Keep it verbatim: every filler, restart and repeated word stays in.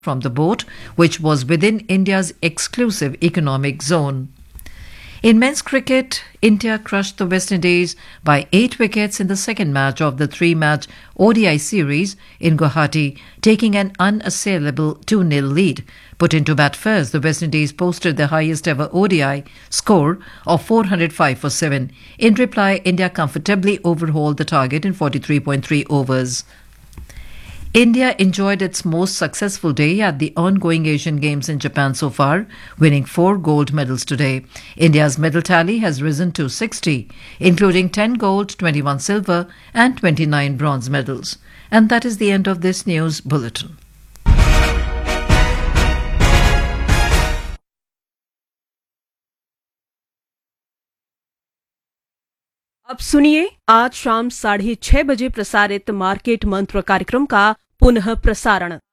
from the boat, which was within India's exclusive economic zone. In men's cricket, India crushed the West Indies by eight wickets in the second match of the three-match O D I series in Guwahati, taking an unassailable two nil lead. Put into bat first, the West Indies posted the highest ever O D I score of four hundred five for seven. In reply, India comfortably overhauled the target in forty-three point three overs. India enjoyed its most successful day at the ongoing Asian Games in Japan so far, winning four gold medals today. India's medal tally has risen to sixty, including ten gold, twenty-one silver and twenty-nine bronze medals. And that is the end of this news bulletin. अब सुनिए आज शाम साढ़े छह बजे प्रसारित market मंत्र कार्यक्रम का पुनः प्रसारण।